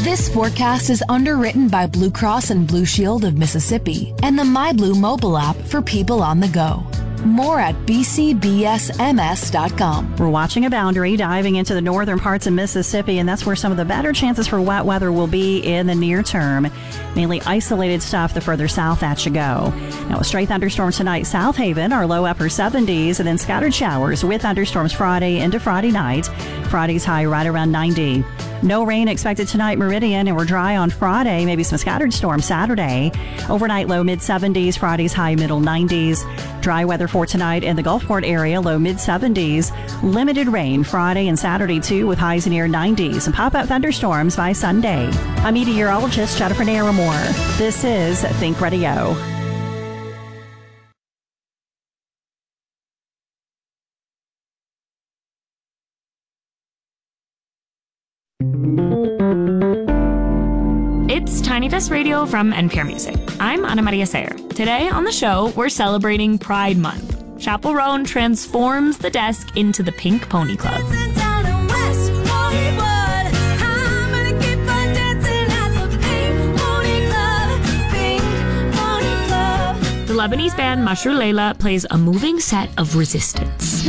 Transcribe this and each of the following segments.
This forecast is underwritten by Blue Cross and Blue Shield of Mississippi and the MyBlue mobile app for people on the go. More at bcbsms.com. We're watching a boundary diving into the northern parts of Mississippi, and that's where some of the better chances for wet weather will be in the near term. Mainly isolated stuff the further south that you go. Now, a stray thunderstorm tonight, South Haven, our low upper 70s, and then scattered showers with thunderstorms Friday into Friday night. Friday's high right around 90. No rain expected tonight, Meridian, and we're dry on Friday. Maybe some scattered storms Saturday. Overnight low mid-70s, Friday's high middle 90s. Dry weather for tonight in the Gulfport area, low mid-70s. Limited rain Friday and Saturday, too, with highs near 90s. And pop-up thunderstorms by Sunday. I'm meteorologist Jennifer Naramore. This is Think Radio. It's Tiny Desk Radio from NPR Music. I'm Ana Maria Sayer. Today on the show, we're celebrating Pride Month. Chappell Roan transforms the desk into the Pink Pony Club. The Lebanese band Mashru Leila plays a moving set of resistance.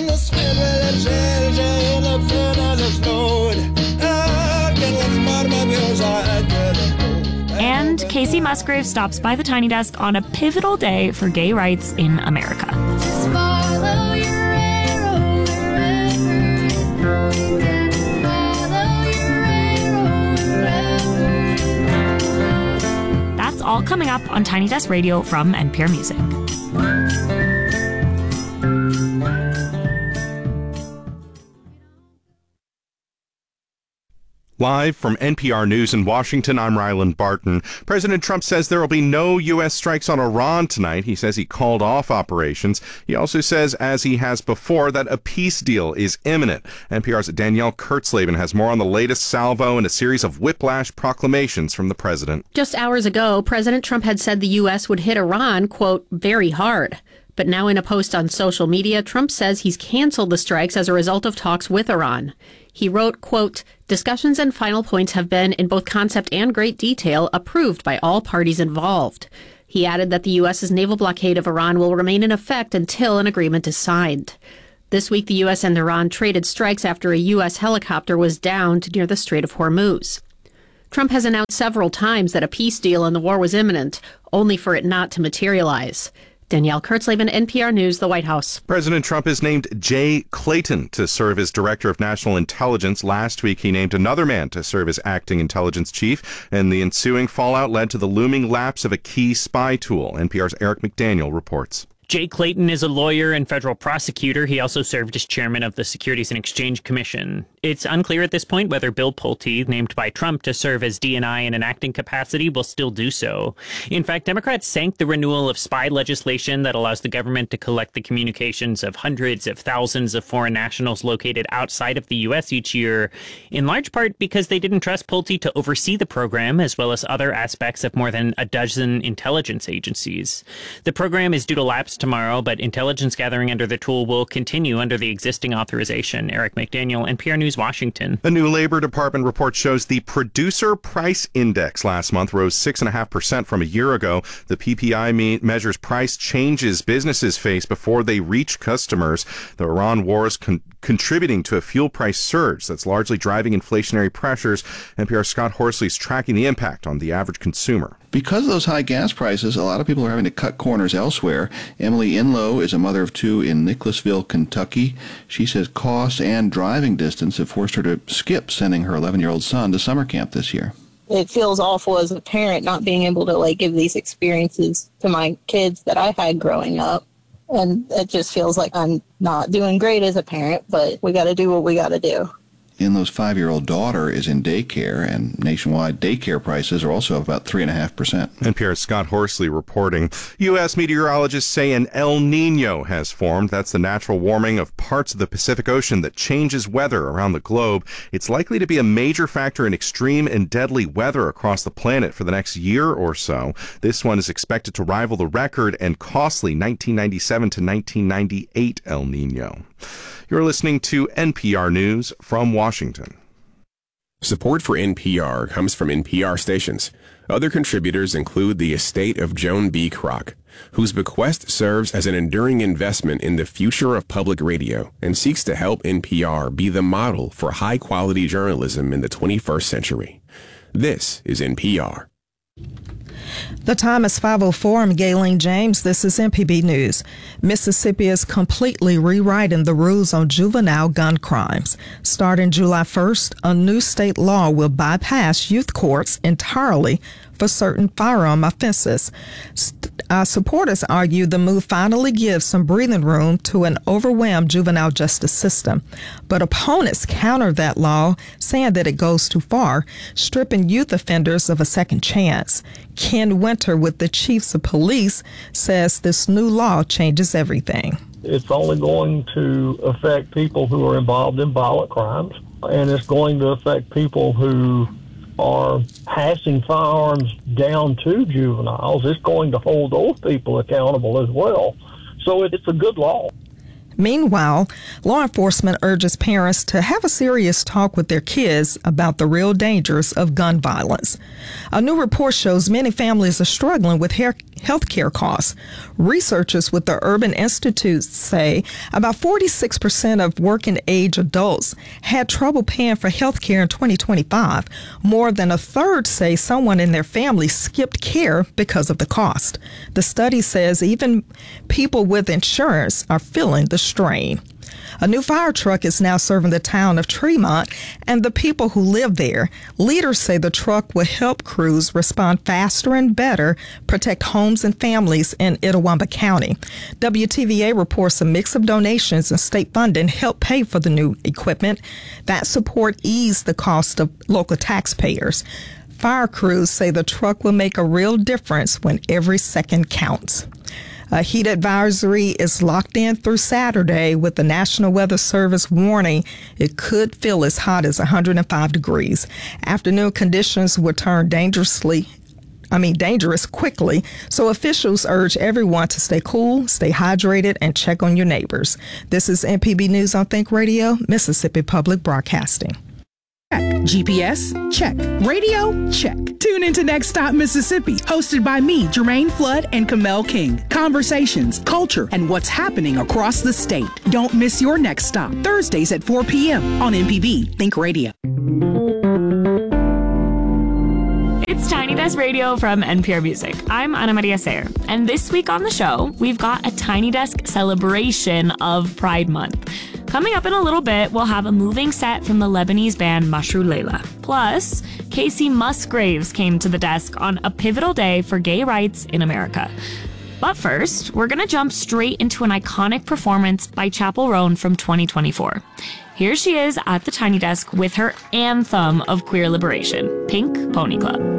And Casey Musgrave stops by the Tiny Desk on a pivotal day for gay rights in America. That's all coming up on Tiny Desk Radio from NPR Music. Live from NPR News in Washington, I'm Ryland Barton. President Trump says there will be no U.S. strikes on Iran tonight. He says he called off operations. He also says, as he has before, that a peace deal is imminent. NPR's Danielle Kurtzleben has more on the latest salvo and a series of whiplash proclamations from the president. Just hours ago, President Trump had said the U.S. would hit Iran, quote, very hard. But now in a post on social media, Trump says he's canceled the strikes as a result of talks with Iran. He wrote, quote, discussions and final points have been, in both concept and great detail, approved by all parties involved. He added that the U.S.'s naval blockade of Iran will remain in effect until an agreement is signed. This week, the U.S. and Iran traded strikes after a U.S. helicopter was downed near the Strait of Hormuz. Trump has announced several times that a peace deal in the war was imminent, only for it not to materialize. Danielle Kurtzleben, NPR News, the White House. President Trump has named Jay Clayton to serve as Director of National Intelligence. Last week, he named another man to serve as Acting Intelligence Chief, and the ensuing fallout led to the looming lapse of a key spy tool. NPR's Eric McDaniel reports. Jay Clayton is a lawyer and federal prosecutor. He also served as chairman of the Securities and Exchange Commission. It's unclear at this point whether Bill Pulte, named by Trump to serve as DNI in an acting capacity, will still do so. In fact, Democrats sank the renewal of spy legislation that allows the government to collect the communications of hundreds of thousands of foreign nationals located outside of the U.S. each year, in large part because they didn't trust Pulte to oversee the program, as well as other aspects of more than a dozen intelligence agencies. The program is due to lapse tomorrow, but intelligence gathering under the tool will continue under the existing authorization. Eric McDaniel, NPR News, Washington. A new Labor Department report shows the Producer Price Index last month rose 6.5% from a year ago. The PPI measures price changes businesses face before they reach customers. The Iran war is contributing to a fuel price surge that's largely driving inflationary pressures. NPR's Scott Horsley is tracking the impact on the average consumer. Because of those high gas prices, a lot of people are having to cut corners elsewhere. Emily Inlow is a mother of two in Nicholasville, Kentucky. She says cost and driving distance have forced her to skip sending her 11-year-old son to summer camp this year. It feels awful as a parent not being able to give these experiences to my kids that I had growing up. And it just feels like I'm not doing great as a parent, but we got to do what we got to do. Inlow's 5-year-old daughter is in daycare, and nationwide daycare prices are also up about 3.5%. NPR's Scott Horsley reporting. U.S. meteorologists say an El Nino has formed. That's the natural warming of parts of the Pacific Ocean that changes weather around the globe. It's likely to be a major factor in extreme and deadly weather across the planet for the next year or so. This one is expected to rival the record and costly 1997 to 1998 El Nino. You're listening to NPR News from Washington. Support for NPR comes from NPR stations. Other contributors include the estate of Joan B. Kroc, whose bequest serves as an enduring investment in the future of public radio and seeks to help NPR be the model for high-quality journalism in the 21st century. This is NPR. The time is 5:04. I'm Gayleen James. This is MPB News. Mississippi is completely rewriting the rules on juvenile gun crimes. Starting July 1st, a new state law will bypass youth courts entirely for certain firearm offenses. Supporters argue the move finally gives some breathing room to an overwhelmed juvenile justice system. But opponents counter that law, saying that it goes too far, stripping youth offenders of a second chance. Ken Winter with the Chiefs of Police says this new law changes everything. It's only going to affect people who are involved in violent crimes, and it's going to affect people who are passing firearms down to juveniles. It's going to hold those people accountable as well. So it's a good law. Meanwhile, law enforcement urges parents to have a serious talk with their kids about the real dangers of gun violence. A new report shows many families are struggling with health care costs. Researchers with the Urban Institute say about 46% of working-age adults had trouble paying for health care in 2025. More than a third say someone in their family skipped care because of the cost. The study says even people with insurance are feeling the strain. A new fire truck is now serving the town of Tremont and the people who live there. Leaders say the truck will help crews respond faster and better, protect homes and families in Itawamba County. WTVA reports a mix of donations and state funding help pay for the new equipment. That support eased the cost of local taxpayers. Fire crews say the truck will make a real difference when every second counts. A heat advisory is locked in through Saturday with the National Weather Service warning it could feel as hot as 105 degrees. Afternoon conditions will turn dangerous quickly, so officials urge everyone to stay cool, stay hydrated, and check on your neighbors. This is MPB News on Think Radio, Mississippi Public Broadcasting. GPS? Check. Radio? Check. Tune into Next Stop Mississippi, hosted by me, Jermaine Flood and Kamel King. Conversations, culture, and what's happening across the state. Don't miss your next stop. Thursdays at 4 p.m. on MPB Think Radio. It's Tiny Desk Radio from NPR Music. I'm Ana Maria Sayer, and this week on the show, we've got a Tiny Desk celebration of Pride Month. Coming up in a little bit, we'll have a moving set from the Lebanese band Mashru Leila. Plus, Casey Musgraves came to the desk on a pivotal day for gay rights in America. But first, we're going to jump straight into an iconic performance by Chappell Roan from 2024. Here she is at the Tiny Desk with her anthem of queer liberation, Pink Pony Club.